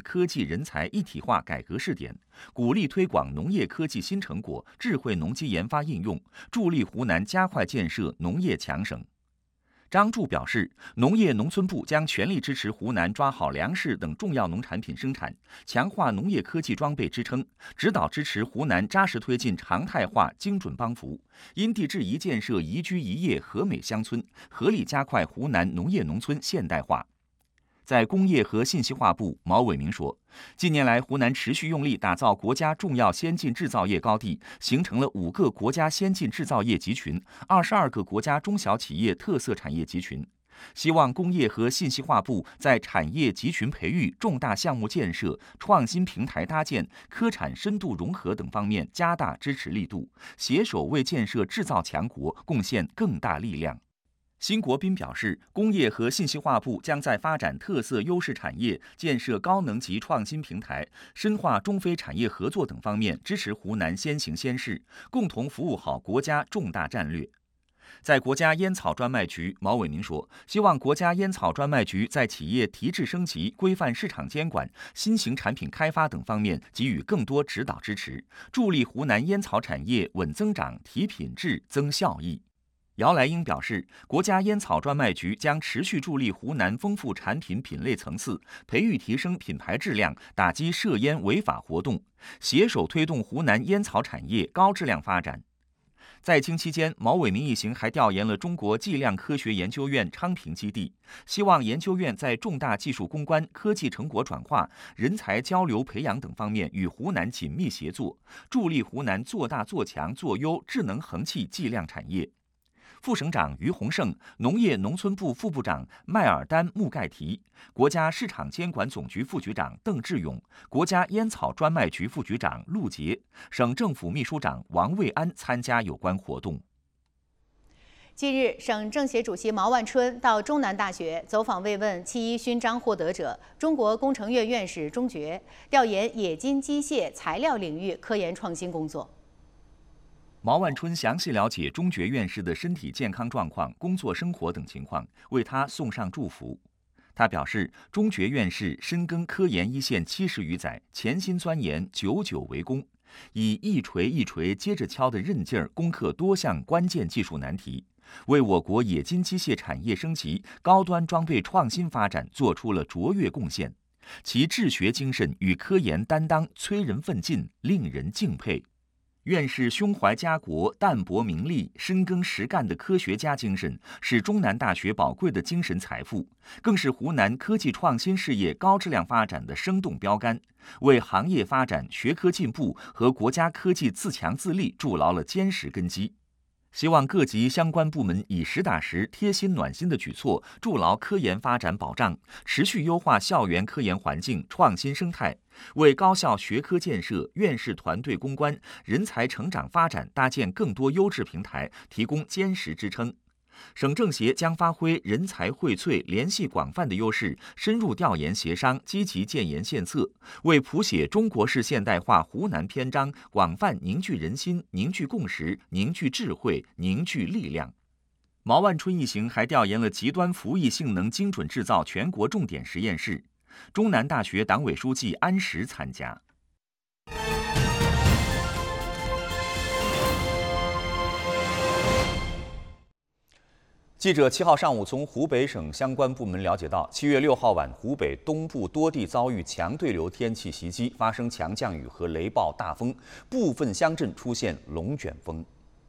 科技人才一体化改革试点，鼓励推广农业科技新成果、智慧农机研发应用，助力湖南加快建设农业强省。张柱表示，农业农村部将全力支持湖南抓好粮食等重要农产品生产，强化农业科技装备支撑，指导支持湖南扎实推进常态化精准帮扶，因地制宜建设宜居宜业和美乡村，合力加快湖南农业农村现代化。在工业和信息化部，毛伟明说，近年来湖南持续用力打造国家重要先进制造业高地，形成了5个国家先进制造业集群、22个国家中小企业特色产业集群。希望工业和信息化部在产业集群培育、重大项目建设、创新平台搭建、科产深度融合等方面加大支持力度，携手为建设制造强国贡献更大力量。辛国斌表示，工业和信息化部将在发展特色优势产业、建设高能级创新平台、深化中非产业合作等方面支持湖南先行先试，共同服务好国家重大战略。在国家烟草专卖局，毛伟明说，希望国家烟草专卖局在企业提质升级、规范市场监管、新型产品开发等方面给予更多指导支持，助力湖南烟草产业稳增长、提品质、增效益。姚来英表示，国家烟草专卖局将持续助力湖南丰富产品品类层次，培育提升品牌质量，打击涉烟违法活动，携手推动湖南烟草产业高质量发展。在京期间，毛伟明一行还调研了中国计量科学研究院昌平基地，希望研究院在重大技术攻关、科技成果转化、人才交流培养等方面与湖南紧密协作，助力湖南做大做强做优智能恒气计量产业。副省长于洪胜、农业农村部副部长麦尔丹·穆盖提、国家市场监管总局副局长邓志勇、国家烟草专卖局副局长陆杰、省政府秘书长王卫安参加有关活动。 近日，省政协主席毛万春到中南大学走访慰问7·1勋章获得者、中国工程院院士钟觉，调研冶金机械材料领域科研创新工作。 毛万春详细了解钟觉院士的身体健康状况、工作生活等情况，为他送上祝福。他表示，钟觉院士深耕科研一线70余载，潜心钻研，久久为功，以一锤一锤接着敲的韧劲儿攻克多项关键技术难题，为我国冶金机械产业升级、高端装备创新发展做出了卓越贡献。其治学精神与科研担当催人奋进，令人敬佩。院士胸怀家国、淡泊名利、深耕实干的科学家精神，是中南大学宝贵的精神财富，更是湖南科技创新事业高质量发展的生动标杆，为行业发展、学科进步和国家科技自强自立筑牢了坚实根基。希望各级相关部门以实打实、贴心暖心的举措，筑牢科研发展保障，持续优化校园科研环境、创新生态，为高校学科建设、院士团队攻关、人才成长发展搭建更多优质平台，提供坚实支撑。省政协将发挥人才荟萃、联系广泛的优势，深入调研协商，积极建言献策，为谱写中国式现代化湖南篇章广泛凝聚人心、凝聚共识、凝聚智慧、凝聚力量。毛万春一行还调研了极端服役性能精准制造全国重点实验室，中南大学党委书记安石参加。记者7号上午从湖北省相关部门了解到，7月6号晚，湖北东部多地遭遇强对流天气袭击，发生强降雨和雷暴大风，部分乡镇出现龙卷风。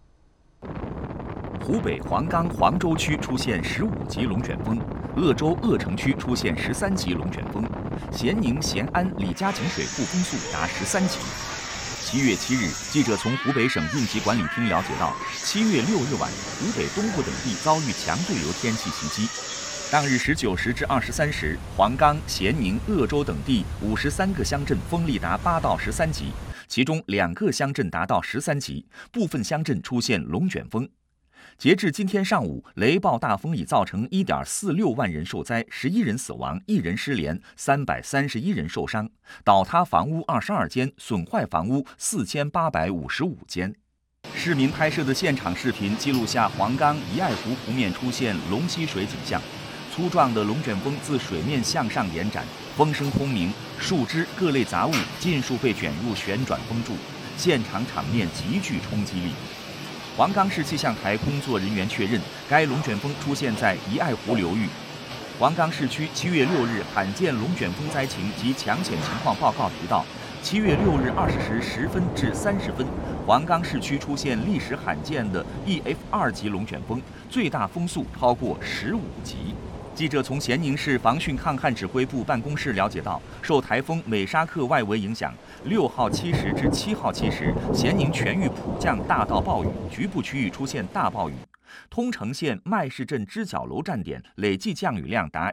湖北黄冈黄州区出现15级龙卷风，鄂州鄂城区出现13级龙卷风，咸宁咸安李家井水库风速达13级。7月7日，记者从湖北省应急管理厅了解到，7月6日晚，湖北东部等地遭遇强对流天气袭击。当日19时至23时，黄冈、咸宁、鄂州等地53个乡镇风力达8到13级，其中2个乡镇达到13级，部分乡镇出现龙卷风。截至今天上午，雷暴大风已造成1.46万人受灾，11人死亡，1人失联，331人受伤，倒塌房屋22间，损坏房屋4855间。市民拍摄的现场视频记录下黄冈怡爱湖湖面出现龙吸水景象， 粗壮的龙卷风自水面向上延展，风声轰鸣，树枝、各类杂物尽数被卷入旋转风柱，现场场面极具冲击力。黄冈市气象台工作人员确认，该龙卷风出现在怡爱湖流域。黄冈市区7月6日罕见龙卷风灾情及抢险情况报告提到，7月6日20时10分至30分，黄冈市区出现历史罕见的 EF2级龙卷风，最大风速超过15级。记者从咸宁市防汛抗旱指挥部办公室了解到，受台风美沙克外围影响，6号7时至7号7时，咸宁全域普降大到暴雨，局部区域出现大暴雨。通城县麦市镇支角楼站点累计降雨量达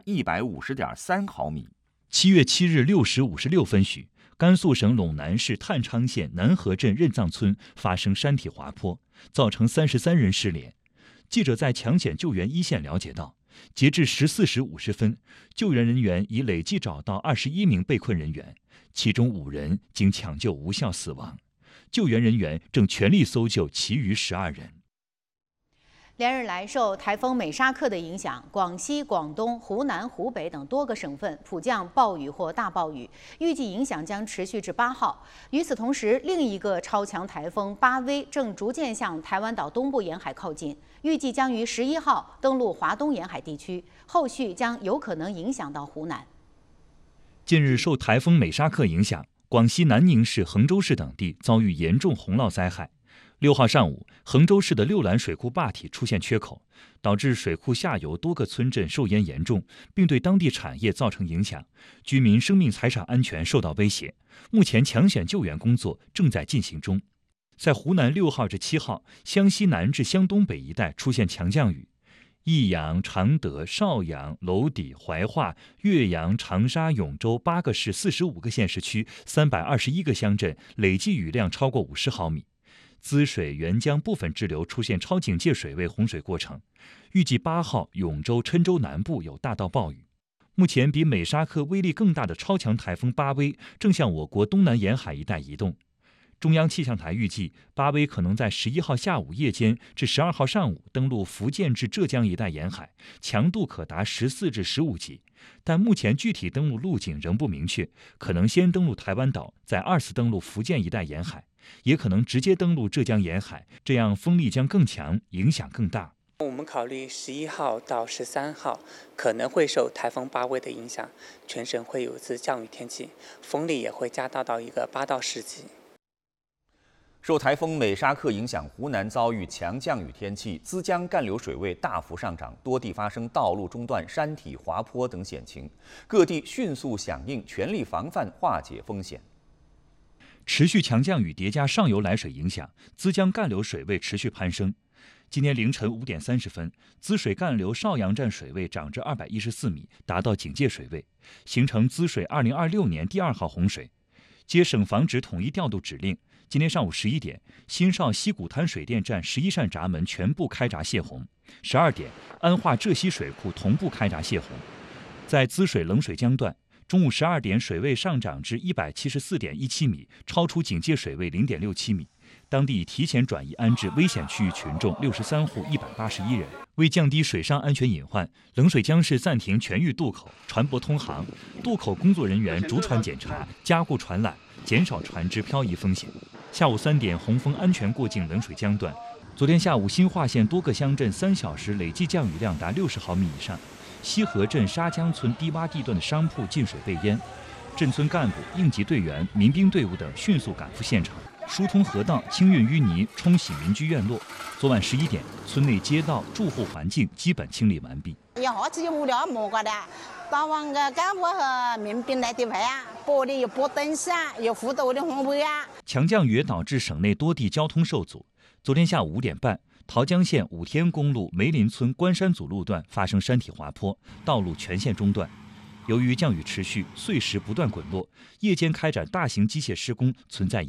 150.3毫米。 7月7日6时56分许，甘肃省陇南市探昌县南河镇任藏村发生山体滑坡，造成33人失联。记者在抢险救援一线了解到，截至14时50分，救援人员已累计找到21名被困人员，其中5人经抢救无效死亡，救援人员正全力搜救其余12人。 连日来，受台风美沙克的影响，广西、广东、湖南、湖北等多个省份普降暴雨或大暴雨，预计影响将持续至8号。与此同时，另一个超强台风巴威正逐渐向台湾岛东部沿海靠近，预计将于11号登陆华东沿海地区，后续将有可能影响到湖南。 近日，受台风美沙克影响，广西南宁市、衡州市等地遭遇严重洪涝灾害。6号上午，衡州市的六兰水库坝体出现缺口，导致水库下游多个村镇受淹严重，并对当地产业造成影响，居民生命财产安全受到威胁。目前抢险救援工作正在进行中。在湖南6号至7号，湘西南至湘东北一带出现强降雨，益阳、常德、邵阳、娄底、怀化、岳阳、长沙、永州8个市45个县市区321个乡镇累计雨量超过50毫米。滋水、沅江部分支流出现超警戒水位洪水过程，预计8号永州、郴州南部有大到暴雨。目前比美沙克威力更大的超强台风巴威正向我国东南沿海一带移动。中央气象台预计，巴威可能在11号下午夜间至12号上午登陆福建至浙江一带沿海，强度可达14至15级。但目前具体登陆路径仍不明确，可能先登陆台湾岛，再2次登陆福建一带沿海，也可能直接登陆浙江沿海，这样风力将更强，影响更大。 我们考虑11号到13号可能会受台风巴威的影响，全省会有一次降雨天气，风力也会加大到一个8到10级。 受台风美沙克影响，湖南遭遇强降雨天气，资江干流水位大幅上涨，多地发生道路中断、山体滑坡等险情，各地迅速响应，全力防范化解风险。 持续强降雨叠加上游来水影响，资江干流水位持续攀升。今天凌晨5点30分，滋水干流邵阳站水位涨至214米，达到警戒水位，形成滋水2026年第2号洪水。接省防指统一调度指令，今天上午11点，新邵西谷滩水电站11扇闸门全部开闸泄洪；12点，安化浙西水库同步开闸泄洪。在滋水冷水江段，中午12点水位上涨至174.17米，超出警戒水位0.67米。当地已提前转移安置危险区域群众63户181人。为降低水上安全隐患，冷水江市暂停全域渡口、船舶通航，渡口工作人员逐船检查，加固船缆，减少船只漂移风险。下午3点，洪峰安全过境冷水江段。昨天下午，新化县多个乡镇3小时累计降雨量达60毫米以上。西河镇沙江村低洼地段的商铺进水被淹，镇村干部、应急队员、民兵队伍等迅速赶赴现场，疏通河道、清运淤泥、冲洗民居院落。昨晚11点，村内街道、住户环境基本清理完毕。 一下子就无聊没个的，到往个干部和民兵来的牌啊，玻璃有拨灯饰啊，有扶斗的红牌啊。 强降雨导致省内多地交通受阻。昨天下午5点半。桃江县武天公路梅林村关山组路段发生山体滑坡，道路全线中断。由于降雨持续，碎石不断滚落，夜间开展大型机械施工存在